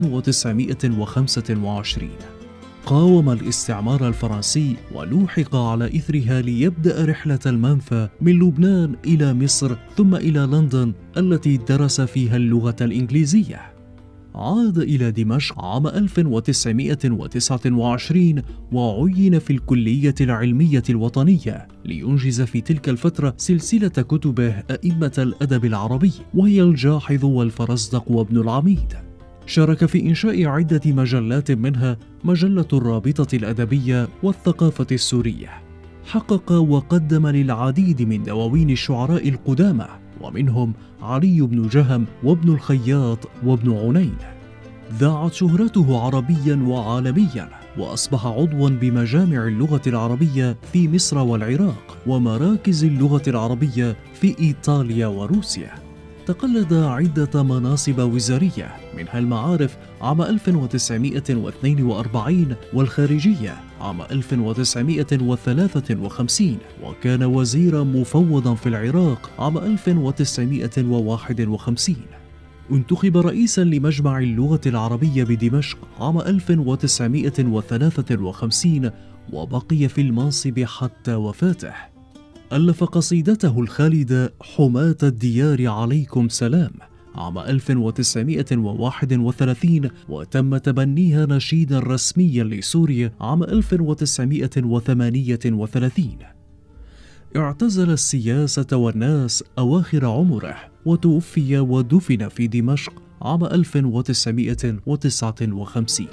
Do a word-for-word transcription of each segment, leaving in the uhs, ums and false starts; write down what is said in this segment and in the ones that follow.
وتسعمائة وخمسة وعشرين. قاوم الاستعمار الفرنسي ولوحق على إثرها ليبدأ رحلة المنفى من لبنان إلى مصر ثم إلى لندن التي درس فيها اللغة الإنجليزية. عاد إلى دمشق عام ألف وتسعمائة وتسعة وعشرين وعين في الكلية العلمية الوطنية لينجز في تلك الفترة سلسلة كتبه أئمة الأدب العربي، وهي الجاحظ والفرزدق وابن العميد. شارك في إنشاء عدة مجلات منها مجلة الرابطة الأدبية والثقافة السورية. حقق وقدم للعديد من دواوين الشعراء القدامى، ومنهم علي بن جهم وابن الخياط وابن عنين. ذاعت شهرته عربيا وعالميا، وأصبح عضوا بمجامع اللغة العربية في مصر والعراق ومراكز اللغة العربية في إيطاليا وروسيا. تقلد عدة مناصب وزارية، منها المعارف عام ألف وتسعمائة واثنين وأربعين والخارجية عام ألف وتسعمائة وثلاثة وخمسين، وكان وزيرا مفوضا في العراق عام ألف وتسعمائة وواحد وخمسين. انتخب رئيسا لمجمع اللغة العربية بدمشق عام ألف وتسعمائة وثلاثة وخمسين، وبقي في المنصب حتى وفاته. ألف قصيدته الخالدة حماة الديار عليكم سلام عام ألف وتسعمائة وواحد وثلاثين، وتم تبنيها نشيدا رسميا لسوريا عام ألف وتسعمائة وثمانية وثلاثين. اعتزل السياسة والناس أواخر عمره، وتوفي ودفن في دمشق عام ألف وتسعمائة وتسعة وخمسين.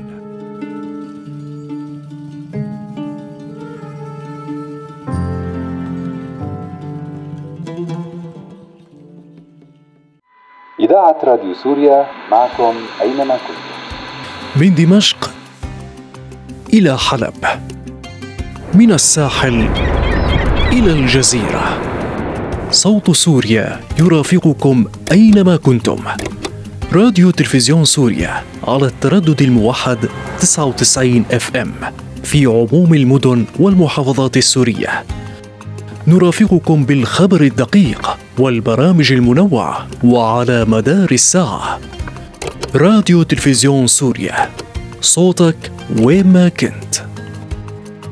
إذاعة راديو سوريا معكم أينما كنتم. من دمشق إلى حلب، من الساحل إلى الجزيرة، صوت سوريا يرافقكم أينما كنتم. راديو تلفزيون سوريا على التردد الموحد تسعة وتسعين إف إم في عموم المدن والمحافظات السورية. نرافقكم بالخبر الدقيق والبرامج المنوعة وعلى مدار الساعة. راديو تلفزيون سوريا، صوتك وين ما كنت.